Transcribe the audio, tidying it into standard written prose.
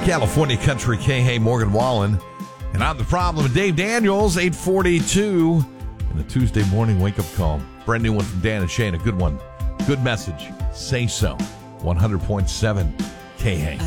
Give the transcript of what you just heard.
California Country, K. Morgan Wallen. And I'm the problem, Dave Daniels, 8:42. And a Tuesday morning wake-up call. Brand new one from Dan and Shane, a good one. Good message. Say so. 100.7 K.